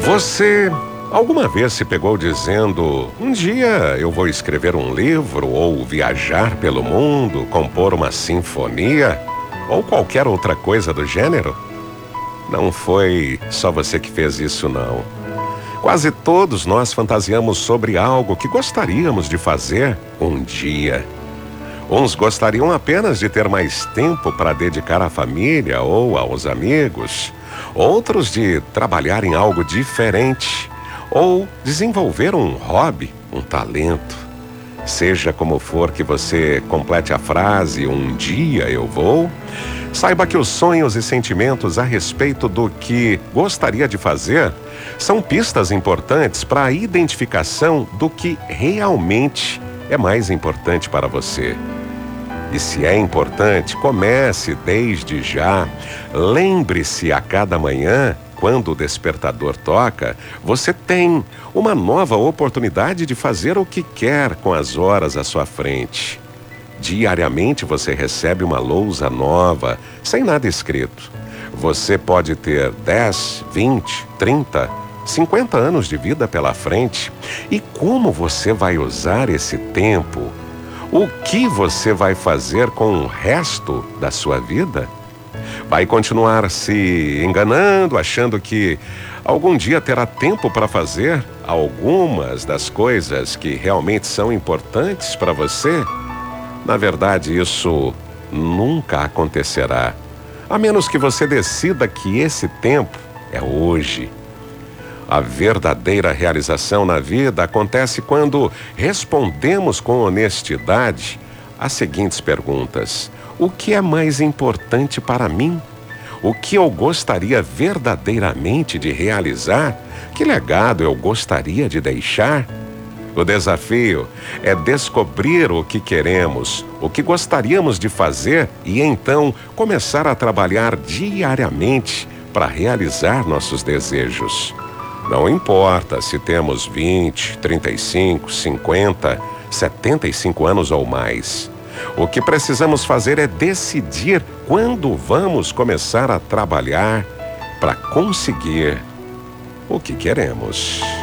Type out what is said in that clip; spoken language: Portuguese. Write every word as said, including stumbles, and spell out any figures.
Você alguma vez se pegou dizendo: um dia eu vou escrever um livro, ou viajar pelo mundo, compor uma sinfonia, ou qualquer outra coisa do gênero? Não foi só você que fez isso, não. Quase todos nós fantasiamos sobre algo que gostaríamos de fazer um dia. Uns gostariam apenas de ter mais tempo para dedicar à família ou aos amigos. Outros de trabalhar em algo diferente ou desenvolver um hobby, um talento. Seja como for que você complete a frase "um dia eu vou", saiba que os sonhos e sentimentos a respeito do que gostaria de fazer são pistas importantes para a identificação do que realmente é mais importante para você. E se é importante, comece desde já. Lembre-se a cada manhã, quando o despertador toca, você tem uma nova oportunidade de fazer o que quer com as horas à sua frente. Diariamente você recebe uma lousa nova, sem nada escrito. Você pode ter dez, vinte, trinta, cinquenta anos de vida pela frente. E como você vai usar esse tempo? O que você vai fazer com o resto da sua vida? Vai continuar se enganando, achando que algum dia terá tempo para fazer algumas das coisas que realmente são importantes para você? Na verdade, isso nunca acontecerá, a menos que você decida que esse tempo é hoje. A verdadeira realização na vida acontece quando respondemos com honestidade as seguintes perguntas: o que é mais importante para mim? O que eu gostaria verdadeiramente de realizar? Que legado eu gostaria de deixar? O desafio é descobrir o que queremos, o que gostaríamos de fazer e então começar a trabalhar diariamente para realizar nossos desejos. Não importa se temos vinte, trinta e cinco, cinquenta, setenta e cinco anos ou mais. O que precisamos fazer é decidir quando vamos começar a trabalhar para conseguir o que queremos.